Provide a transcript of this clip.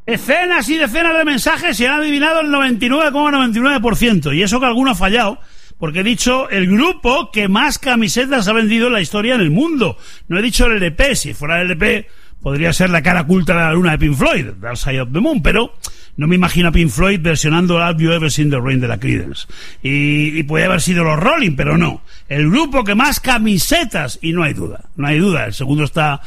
Decenas y decenas de mensajes y han adivinado el 99,99%. Y eso que alguno ha fallado, porque he dicho el grupo que más camisetas ha vendido en la historia en el mundo. No he dicho el LP. Si fuera el LP, podría ser La cara oculta de la luna de Pink Floyd, Dark Side of the Moon, pero no me imagino a Pink Floyd versionando Have You Ever Seen the Rain de la Creedence. Y puede haber sido los Rolling, pero no. El grupo que más camisetas, y no hay duda, el segundo está